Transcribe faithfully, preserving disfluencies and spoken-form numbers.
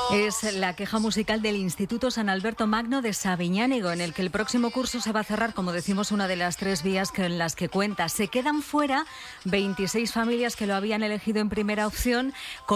Es la queja musical del Instituto San Alberto Magno de Sabiñánigo, en el que el próximo curso se va a cerrar, como decimos, una de las tres vías que en las que cuenta. Se quedan fuera veintiséis familias que lo habían elegido en primera opción.